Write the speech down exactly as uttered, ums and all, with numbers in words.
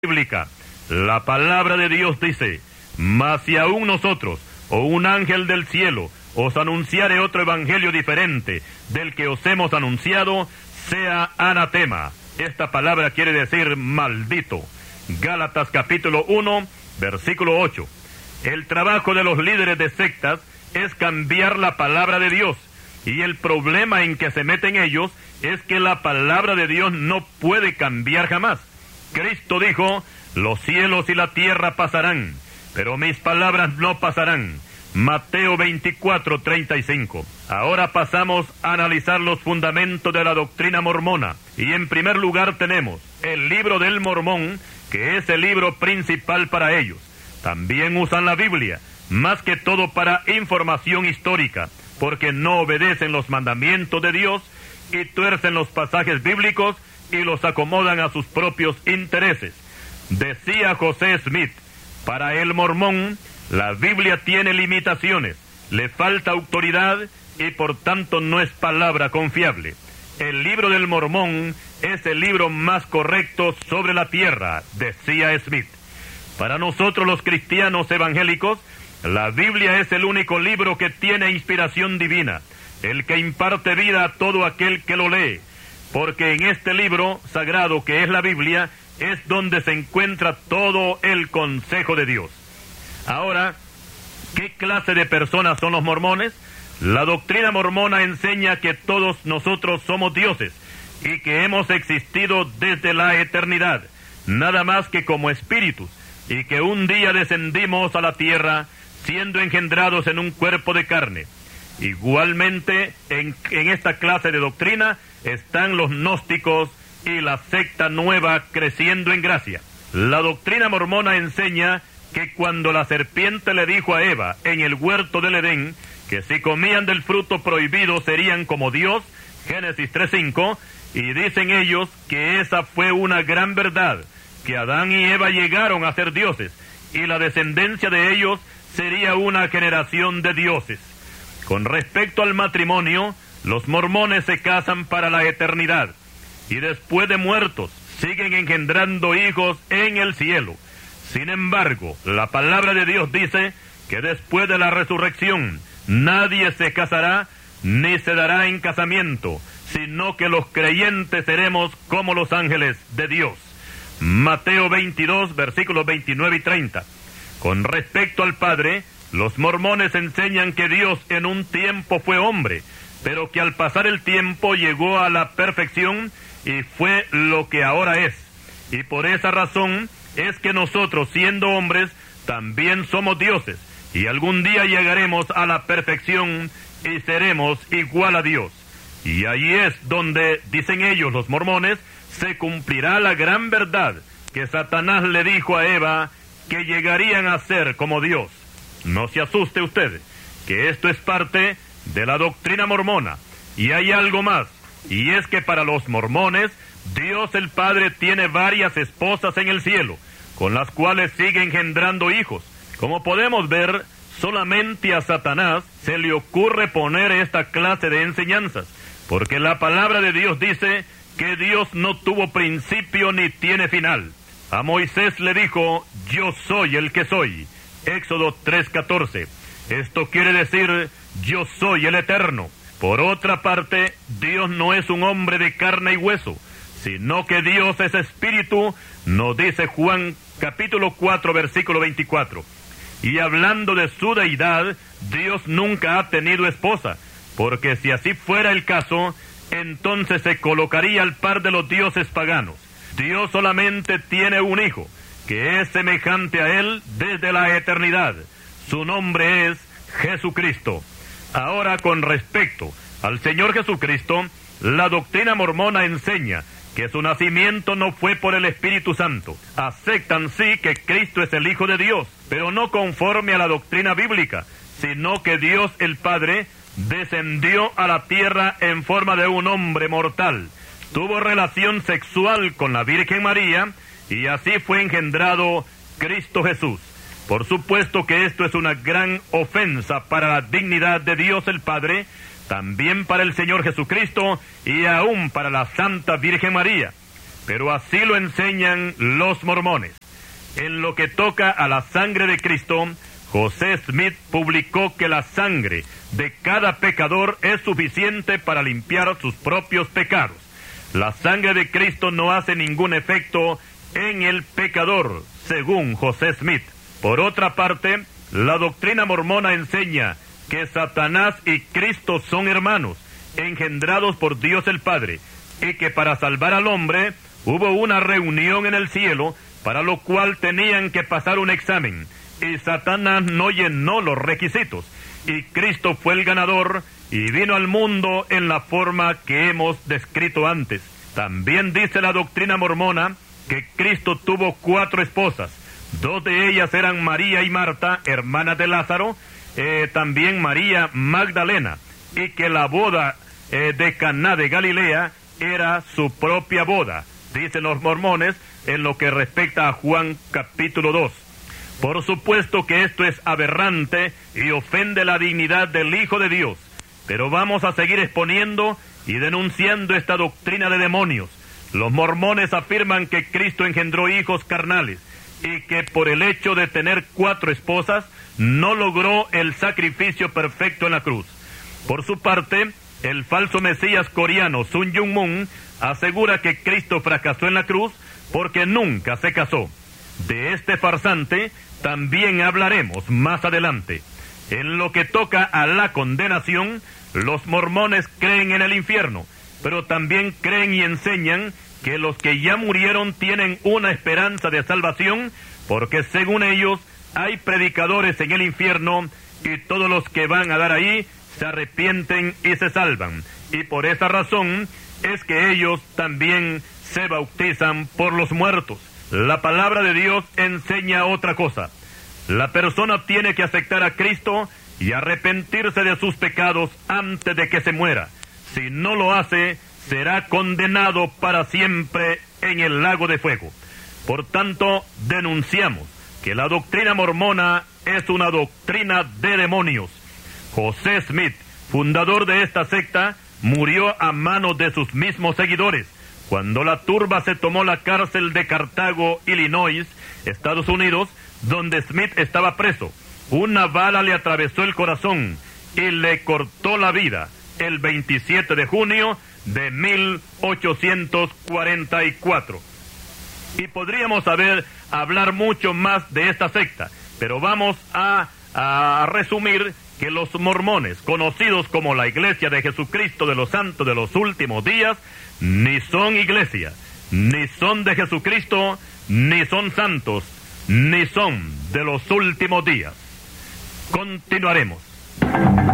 bíblica. La palabra de Dios dice: mas si aún nosotros, o un ángel del cielo, os anunciare otro evangelio diferente del que os hemos anunciado, sea anatema. Esta palabra quiere decir maldito. Gálatas capítulo uno, versículo ocho. El trabajo de los líderes de sectas es cambiar la palabra de Dios, y el problema en que se meten ellos es que la palabra de Dios no puede cambiar jamás. Cristo dijo: los cielos y la tierra pasarán, pero mis palabras no pasarán. Mateo veinticuatro, treinta y cinco. Ahora pasamos a analizar los fundamentos de la doctrina mormona, y en primer lugar tenemos el libro del Mormón, que es el libro principal para ellos. También usan la Biblia, más que todo para información histórica, porque no obedecen los mandamientos de Dios y tuercen los pasajes bíblicos y los acomodan a sus propios intereses. Decía José Smith: para el mormón, la Biblia tiene limitaciones, le falta autoridad y por tanto no es palabra confiable. El libro del Mormón es el libro más correcto sobre la tierra, decía Smith. Para nosotros los cristianos evangélicos, la Biblia es el único libro que tiene inspiración divina, el que imparte vida a todo aquel que lo lee, porque en este libro sagrado que es la Biblia, es donde se encuentra todo el consejo de Dios. Ahora, ¿qué clase de personas son los mormones? La doctrina mormona enseña que todos nosotros somos dioses y que hemos existido desde la eternidad, nada más que como espíritus, y que un día descendimos a la tierra siendo engendrados en un cuerpo de carne. Igualmente, en, en esta clase de doctrina están los gnósticos y la secta nueva creciendo en gracia. La doctrina mormona enseña que cuando la serpiente le dijo a Eva en el huerto del Edén que si comían del fruto prohibido serían como Dios, Génesis tres cinco, y dicen ellos que esa fue una gran verdad, que Adán y Eva llegaron a ser dioses, y la descendencia de ellos sería una generación de dioses. Con respecto al matrimonio, los mormones se casan para la eternidad, y después de muertos siguen engendrando hijos en el cielo. Sin embargo, la palabra de Dios dice que después de la resurrección nadie se casará ni se dará en casamiento, sino que los creyentes seremos como los ángeles de Dios. Mateo veintidós, versículos veintinueve y treinta. Con respecto al Padre, los mormones enseñan que Dios en un tiempo fue hombre, pero que al pasar el tiempo llegó a la perfección y fue lo que ahora es. Y por esa razón es que nosotros, siendo hombres, también somos dioses, y algún día llegaremos a la perfección y seremos igual a Dios. Y allí es donde, dicen ellos los mormones, se cumplirá la gran verdad que Satanás le dijo a Eva, que llegarían a ser como Dios. No se asuste usted, que esto es parte de la doctrina mormona. Y hay algo más, y es que para los mormones, Dios el Padre tiene varias esposas en el cielo, con las cuales sigue engendrando hijos. Como podemos ver, solamente a Satanás se le ocurre poner esta clase de enseñanzas, porque la palabra de Dios dice que Dios no tuvo principio ni tiene final. A Moisés le dijo: yo soy el que soy. Éxodo tres catorce. Esto quiere decir: yo soy el Eterno. Por otra parte, Dios no es un hombre de carne y hueso, sino que Dios es espíritu, nos dice Juan capítulo cuatro, versículo veinticuatro. Y hablando de su deidad, Dios nunca ha tenido esposa, porque si así fuera el caso, entonces se colocaría al par de los dioses paganos. Dios solamente tiene un hijo, que es semejante a él desde la eternidad. Su nombre es Jesucristo. Ahora, con respecto al Señor Jesucristo, la doctrina mormona enseña que su nacimiento no fue por el Espíritu Santo. Aceptan sí que Cristo es el Hijo de Dios, pero no conforme a la doctrina bíblica, sino que Dios el Padre descendió a la tierra en forma de un hombre mortal, tuvo relación sexual con la Virgen María, y así fue engendrado Cristo Jesús. Por supuesto que esto es una gran ofensa para la dignidad de Dios el Padre, también para el Señor Jesucristo y aún para la Santa Virgen María. pero así lo enseñan los mormones. En lo que toca a la sangre de Cristo, José Smith publicó que la sangre de cada pecador es suficiente para limpiar sus propios pecados. La sangre de Cristo no hace ningún efecto en el pecador, según José Smith. Por otra parte, la doctrina mormona enseña que Satanás y Cristo son hermanos, engendrados por Dios el Padre, y que para salvar al hombre hubo una reunión en el cielo, para lo cual tenían que pasar un examen, y Satanás no llenó los requisitos, y Cristo fue el ganador, y vino al mundo en la forma que hemos descrito antes. También dice la doctrina mormona que Cristo tuvo cuatro esposas. Dos de ellas eran María y Marta, hermanas de Lázaro, eh, también María Magdalena, y que la boda eh, de Caná de Galilea era su propia boda, dicen los mormones, en lo que respecta a Juan capítulo dos. Por supuesto que esto es aberrante y ofende la dignidad del Hijo de Dios, pero vamos a seguir exponiendo y denunciando esta doctrina de demonios. Los mormones afirman que Cristo engendró hijos carnales y que por el hecho de tener cuatro esposas no logró el sacrificio perfecto en la cruz. Por su parte, el falso mesías coreano Sun Myung Moon asegura que Cristo fracasó en la cruz porque nunca se casó. De este farsante también hablaremos más adelante. En lo que toca a la condenación, los mormones creen en el infierno, pero también creen y enseñan que los que ya murieron tienen una esperanza de salvación, porque según ellos hay predicadores en el infierno y todos los que van a dar ahí se arrepienten y se salvan. Y por esa razón es que ellos también se bautizan por los muertos. La palabra de Dios enseña otra cosa. La persona tiene que aceptar a Cristo y arrepentirse de sus pecados antes de que se muera. Si no lo hace, será condenado para siempre en el lago de fuego. Por tanto, denunciamos que la doctrina mormona es una doctrina de demonios. José Smith, fundador de esta secta, murió a manos de sus mismos seguidores, cuando la turba se tomó la cárcel de Cartago, Illinois, Estados Unidos, donde Smith estaba preso. Una bala le atravesó el corazón y le cortó la vida el veintisiete de junio de mil ochocientos cuarenta y cuatro. Y podríamos haber, hablar mucho más de esta secta, pero vamos a, a resumir que los mormones, conocidos como la Iglesia de Jesucristo de los Santos de los Últimos Días, ni son iglesia, ni son de Jesucristo, ni son santos, ni son de los últimos días. Continuaremos.